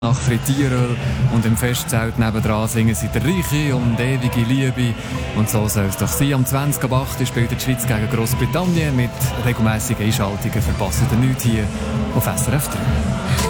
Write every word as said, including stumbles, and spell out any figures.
Nach Frittieröl und im Festzelt nebendran singen sie «Der Reiche» und «Ewige Liebe». Und so soll es doch sein. Am zwanzig ab acht spielt die Schweiz gegen Großbritannien. Mit regelmässigen Einschaltungen verpassen ihr nichts hier auf S R F drei.